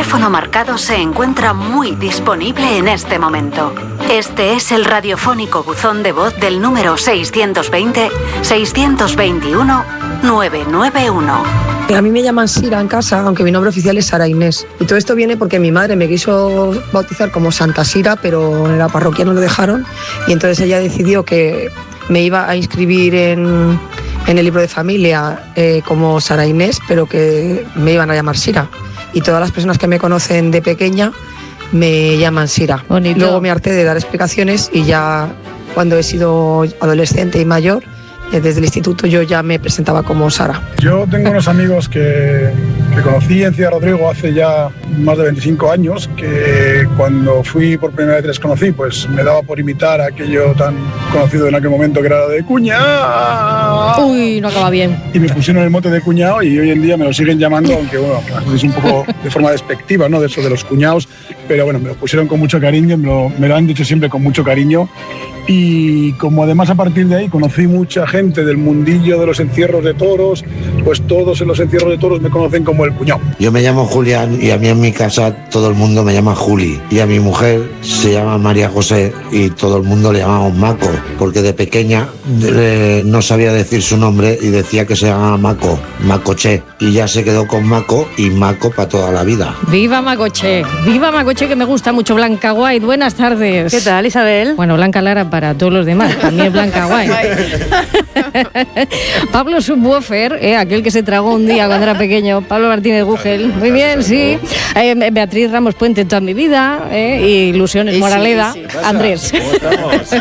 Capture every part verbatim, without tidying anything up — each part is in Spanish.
teléfono marcado se encuentra muy disponible en este momento. Este es el radiofónico buzón de voz del número seiscientos veinte, seiscientos veintiuno, novecientos noventa y uno. A mí me llaman Sira en casa, aunque mi nombre oficial es Sara Inés. Y todo esto viene porque mi madre me quiso bautizar como Santa Sira, pero en la parroquia no lo dejaron. Y entonces ella decidió que me iba a inscribir en, en el libro de familia eh, como Sara Inés, pero que me iban a llamar Sira. Y todas las personas que me conocen de pequeña me llaman Sira. Bonito. Luego me harté de dar explicaciones y ya cuando he sido adolescente y mayor, desde el instituto yo ya me presentaba como Sara. Yo tengo unos amigos que, que conocí en Ciudad Rodrigo hace ya más de veinticinco años, que cuando fui por primera vez les conocí, pues me daba por imitar aquello tan conocido en aquel momento que era de cuñado. Uy, no acaba bien. Y me pusieron el mote de cuñado y hoy en día me lo siguen llamando, aunque bueno, es un poco de forma despectiva, ¿no? De eso de los cuñados, pero bueno, me lo pusieron con mucho cariño, me lo, me lo han dicho siempre con mucho cariño. Y como además a partir de ahí conocí mucha gente del mundillo de los encierros de toros, pues todos en los encierros de toros me conocen como el cuñado. Yo me llamo Julián y a mí en mi casa todo el mundo me llama Juli. Y a mi mujer se llama María José y todo el mundo le llamamos Maco, porque de pequeña eh, no sabía decir su nombre y decía que se llamaba Maco, Macoche. Y ya se quedó con Maco y Maco para toda la vida. ¡Viva Macoche! ¡Viva Macoche, que me gusta mucho! Blanca White, buenas tardes. ¿Qué tal, Isabel? Bueno, Blanca Lara para todos los demás, también Blanca White. Pablo Subwoofer, eh, aquel que se tragó un día cuando era pequeño. Pablo Martínez Gugel, muy bien, sí. Eh, Beatriz Ramos Puente, toda mi vida, eh, y Ilusiones Sí, Moraleda. sí, sí. Andrés. ¿Cómo estamos?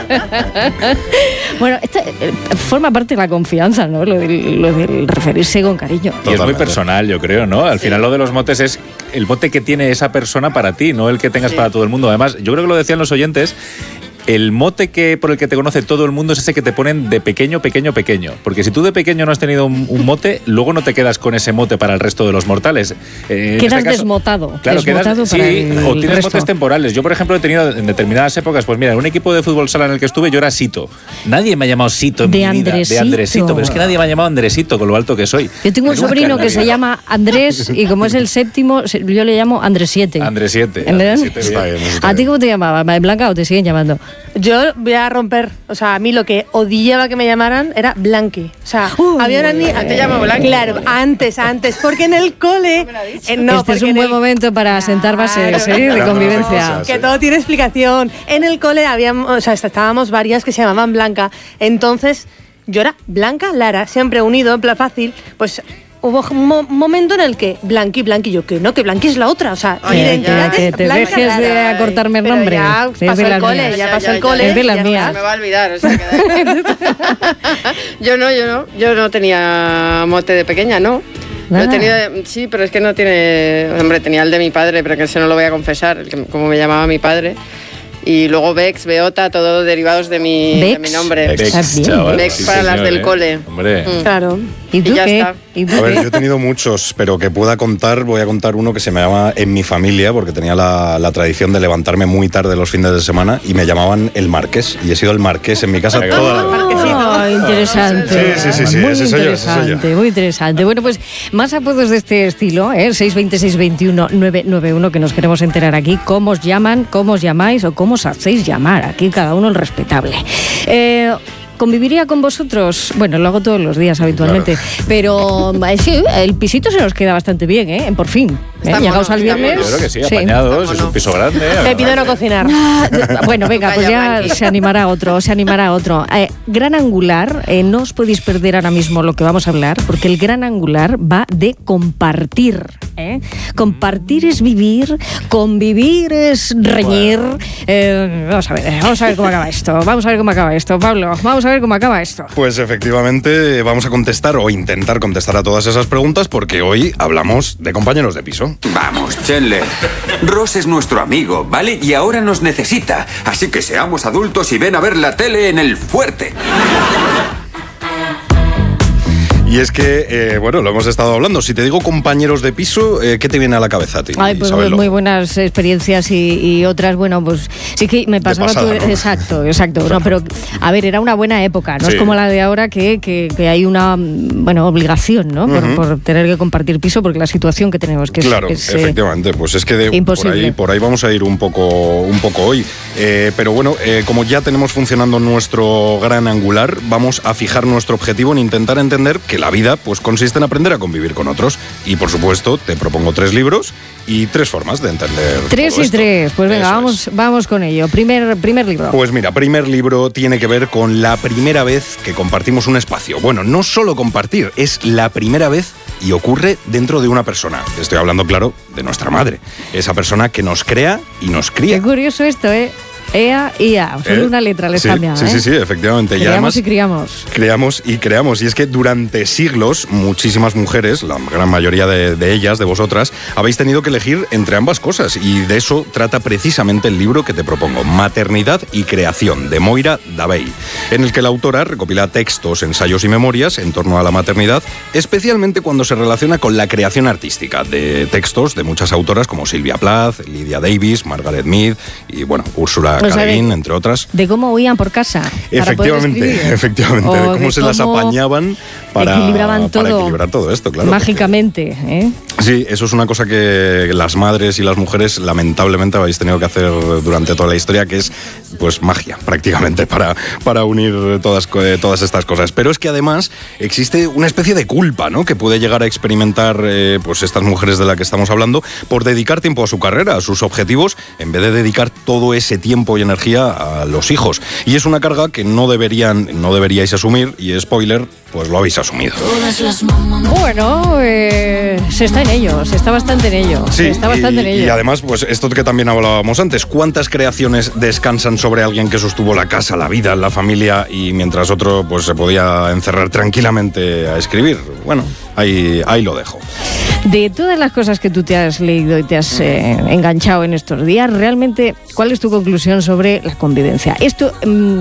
Bueno, esta eh, forma parte de la confianza, ¿no? Lo del, lo del referirse con cariño. Y es muy personal, yo creo, ¿no? Al final lo de los motes es el mote que tiene esa persona para ti, no el que tengas para todo el mundo. Además, yo creo que lo decían los oyentes, el mote que por el que te conoce todo el mundo es ese que te ponen de pequeño, pequeño, pequeño. Porque si tú de pequeño no has tenido un, un mote, luego no te quedas con ese mote para el resto de los mortales. Eh, quedas este caso, desmotado. Claro, desmotado quedas, para sí, el, o tienes resto. motes temporales. Yo, por ejemplo, he tenido en determinadas épocas, pues mira, en un equipo de fútbol sala en el que estuve, yo era Sito. Nadie me ha llamado Sito en De mi vida. Andresito. De Andresito. Pero es que nadie me ha llamado Andresito, con lo alto que soy. Yo tengo un Nunca sobrino en la que se vida. llama Andrés y como es el séptimo, se- yo le llamo Andrés siete. Andrés siete. ¿Verdad? Andrés siete, bien. ¿A ti cómo te llamaba? ¿Blanca o te siguen llamando? Yo voy a romper, o sea, a mí lo que odiaba que me llamaran era Blanqui. O sea, había una niña... ¿Te llamo Blanqui? Claro, antes, antes, porque en el cole... eh, no, este es porque un en buen el- momento para sentar bases Claro. ¿eh? de convivencia. Que todo tiene explicación. En el cole habíamos, o sea, estábamos varias que se llamaban Blanca. Entonces, yo era Blanca Lara, siempre unido, en plan fácil. Pues hubo un mo- momento en el que Blanqui, Blanqui, yo que no, que Blanqui es la otra. O sea, mi Que, identidad que es te Blanca dejes Lara. de acortarme el Pero nombre. ya Es de pasó el las cole, mías. ya pasó ya, el ya, cole. Es de y las ya mías. Se me va a olvidar. O sea, que- yo no, yo no. Yo no tenía mote de pequeña, ¿no. Lo he Nada. tenido de- sí, pero es que no tiene... Hombre, tenía el de mi padre, pero que ese no lo voy a confesar, el que- como me llamaba mi padre. Y luego Bex, Beota, todo derivados de mi, de Bex. mi nombre. Bex, Está bien. chaval, Bex sí, para las señor, del ¿eh? cole. Hombre. Mm. Claro. ¿Y tú Y ya qué? está. ¿Y tú A ver, qué? yo he tenido muchos, pero que pueda contar, voy a contar uno que se me llama en mi familia, porque tenía la, la tradición de levantarme muy tarde los fines de semana y me llamaban el Marqués. Y he sido el Marqués en mi casa Ay, toda la vida. Ah, interesante. Sí, sí, sí, sí, Muy ese soy yo, ese soy yo. interesante, muy interesante. Bueno, pues más apodos de este estilo, ¿eh? seis dos cero, seis dos uno, nueve nueve uno, que nos queremos enterar aquí. ¿Cómo os llaman, cómo os llamáis o cómo os hacéis llamar? Aquí cada uno el respetable. Eh... ¿Conviviría con vosotros? Bueno, lo hago todos los días habitualmente, pero eh, sí, el pisito se nos queda bastante bien, ¿eh? Por fin. ¿eh? Está Llegados mono, al está viernes. mono. Yo creo que sí, sí. apañados, Está es un mono. piso grande. Te pido no cocinar. Ah, bueno, venga, pues Vaya, ya Blanqui. se animará otro, se animará otro. Eh, gran Angular, eh, no os podéis perder ahora mismo lo que vamos a hablar, porque el Gran Angular va de compartir. ¿eh? Compartir es vivir, convivir es reñir. Eh, vamos a ver, eh, vamos a ver cómo acaba esto. Vamos a ver cómo acaba esto, Pablo. Vamos a ver cómo acaba esto. Pues efectivamente vamos a contestar o intentar contestar a todas esas preguntas porque hoy hablamos de compañeros de piso. Vamos, Chandler. Ross es nuestro amigo, ¿vale? Y ahora nos necesita. Así que seamos adultos y ven a ver la tele en el fuerte. Y es que, eh, bueno, lo hemos estado hablando. Si te digo compañeros de piso, eh, ¿qué te viene a la cabeza a ti? Ay, pues muy, muy buenas experiencias y, y otras, bueno, pues sí que me pasaba pasada, tú, ¿no? Exacto, exacto. No, pero, a ver, era una buena época, no Sí. es como la de ahora que, que, que hay una, bueno, obligación, ¿no? Por, Ujú. por tener que compartir piso, porque la situación que tenemos, que es, Claro, es, eh, efectivamente, pues es que de, por, imposible. ahí, por ahí vamos a ir un poco, un poco hoy. Eh, pero bueno, eh, como ya tenemos funcionando nuestro gran angular, vamos a fijar nuestro objetivo en intentar entender que la vida pues consiste en aprender a convivir con otros. Y por supuesto, te propongo tres libros y tres formas de entender Tres todo y esto. tres, pues venga, Eso vamos, vamos con ello. Primer, primer libro. Pues mira, primer libro tiene que ver con la primera vez que compartimos un espacio. Bueno, no solo compartir, es la primera vez y ocurre dentro de una persona. Estoy hablando, claro, de nuestra madre. Esa persona que nos crea y nos cría. Qué curioso esto, ¿eh? E A y A, solo ¿Eh? una letra les sí, cambia, sí, ¿eh? sí, sí, efectivamente. Creamos y además, y criamos. creamos y creamos. Y es que durante siglos, muchísimas mujeres, la gran mayoría de, de ellas, de vosotras, habéis tenido que elegir entre ambas cosas. Y de eso trata precisamente el libro que te propongo, Maternidad y Creación, de Moira Davey, en el que la autora recopila textos, ensayos y memorias en torno a la maternidad, especialmente cuando se relaciona con la creación artística, de textos de muchas autoras como Sylvia Plath, Lydia Davis, Margaret Mead y, bueno, Úrsula O sea, K. Le Guin, de- entre otras. De cómo huían por casa. para poder Efectivamente, escribir. efectivamente, O de cómo se las cómo apañaban para, equilibraban para todo equilibrar todo esto, claro. mágicamente, ¿eh? porque- Sí, eso es una cosa que las madres y las mujeres lamentablemente habéis tenido que hacer durante toda la historia, que es pues magia prácticamente para, para unir todas, co- todas estas cosas. Pero es que además existe una especie de culpa, ¿no?, que puede llegar a experimentar eh, pues estas mujeres de las que estamos hablando por dedicar tiempo a su carrera, a sus objetivos, en vez de dedicar todo ese tiempo y energía a los hijos. Y es una carga que no deberían, no deberíais asumir, y spoiler, pues lo habéis asumido. Bueno, eh, se está en ello, se está bastante en ello. se está bastante y, en ello. y además, pues esto que también hablábamos antes, ¿cuántas creaciones descansan sobre alguien que sostuvo la casa, la vida, la familia, y mientras otro pues se podía encerrar tranquilamente a escribir? Bueno, ahí, ahí lo dejo. De todas las cosas que tú te has leído y te has eh, enganchado en estos días, realmente, ¿cuál es tu conclusión sobre la convivencia? ¿Esto mm,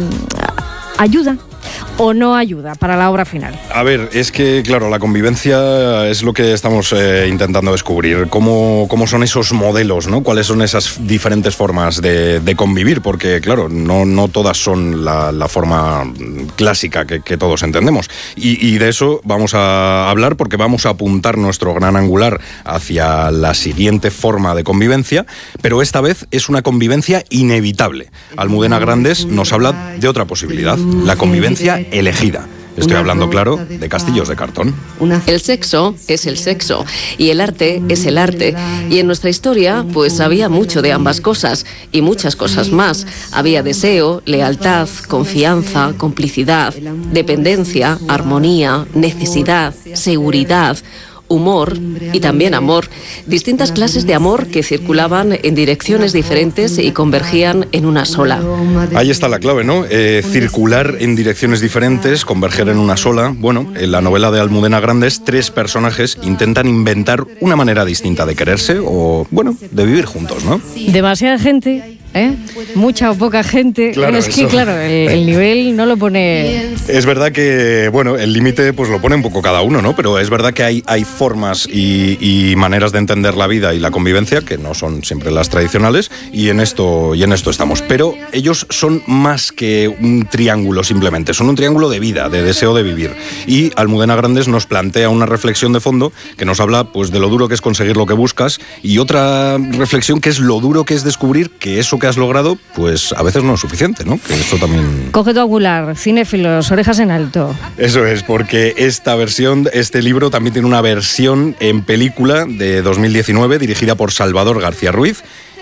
ayuda o no ayuda para la obra final? A ver, es que, claro, la convivencia es lo que estamos eh, intentando descubrir. ¿Cómo, cómo son esos modelos, ¿no? ¿Cuáles son esas diferentes formas de, de convivir? Porque, claro, no, no todas son la, la forma clásica que, que todos entendemos. Y, y de eso vamos a hablar, porque vamos a apuntar nuestro gran angular hacia la siguiente forma de convivencia, pero esta vez es una convivencia inevitable. Almudena Grandes nos habla de otra posibilidad, la convivencia elegida. Estoy hablando, claro, de castillos de cartón. El sexo es el sexo y el arte es el arte. Y en nuestra historia, pues había mucho de ambas cosas y muchas cosas más. Había deseo, lealtad, confianza, complicidad, dependencia, armonía, necesidad, seguridad, humor y también amor. Distintas clases de amor que circulaban en direcciones diferentes y convergían en una sola. Ahí está la clave, ¿no? Eh, circular en direcciones diferentes, converger en una sola. Bueno, en la novela de Almudena Grandes, tres personajes intentan inventar una manera distinta de quererse o, bueno, de vivir juntos, ¿no? Demasiada gente, ¿eh? Mucha o poca gente. Claro, es que, eso. claro, el, el nivel no lo pone... Es verdad que, bueno, el límite pues lo pone un poco cada uno, ¿no? Pero es verdad que hay, hay formas y, y maneras de entender la vida y la convivencia que no son siempre las tradicionales, y en esto, y en esto estamos. Pero ellos son más que un triángulo simplemente, son un triángulo de vida, de deseo de vivir. Y Almudena Grandes nos plantea una reflexión de fondo que nos habla pues de lo duro que es conseguir lo que buscas, y otra reflexión que es lo duro que es descubrir que eso que has logrado pues a veces no es suficiente, ¿no? Que eso también... Coge tu angular, cinéfilos, orejas en alto. Eso es, porque esta versión, este libro también tiene una versión en película de dos mil diecinueve dirigida por Salvador García Ruiz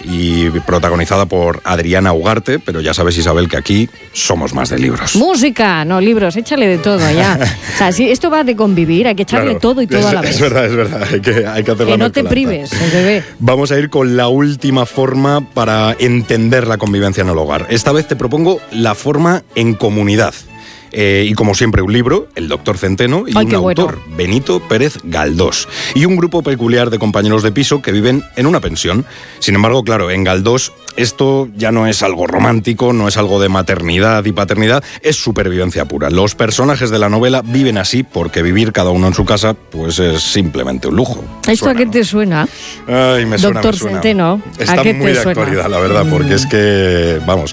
y protagonizada por Adriana Ugarte, pero ya sabes, Isabel, que aquí somos más de libros. Música, no libros, échale de todo ya. O sea, si esto va de convivir, hay que echarle Claro, todo y todo es, a la vez. Es verdad, es verdad, hay que, hay que hacer Que la no te mezcolanza. prives, el bebé. Vamos a ir con la última forma para entender la convivencia en el hogar. Esta vez te propongo la forma en comunidad. Eh, y como siempre, un libro, El Doctor Centeno, y Ay, un qué bueno. autor, Benito Pérez Galdós. Y un grupo peculiar de compañeros de piso que viven en una pensión. Sin embargo, claro, en Galdós esto ya no es algo romántico, no es algo de maternidad y paternidad, es supervivencia pura. Los personajes de la novela viven así porque vivir cada uno en su casa pues es simplemente un lujo. ¿Esto suena, a qué te suena? Ay, me suena, Doctor me suena. Centeno, Está ¿a qué muy te de suena? actualidad, la verdad, porque es que, vamos,